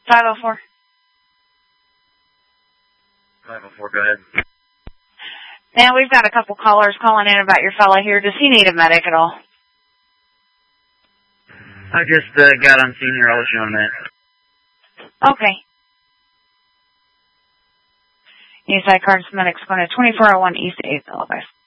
504. 504, go ahead. Now, we've got a couple callers calling in about your fella here. Does he need a medic at all? I just got on scene here. I'll let you know in a minute. Okay. Eastside Cardinals Medics going to 2401 East 8th, Alabama.